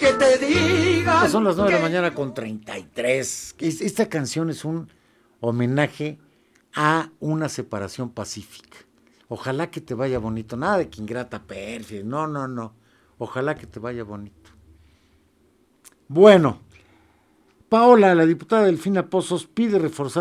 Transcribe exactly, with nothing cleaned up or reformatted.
que te digan. Son las nueve que... de la mañana con treinta y tres. Esta canción es un homenaje a una separación pacífica. Ojalá que te vaya bonito. Nada de que ingrata pérfida. No, no, no. Ojalá que te vaya bonito. Bueno, Paola, la diputada Delfina Pozos, pide reforzar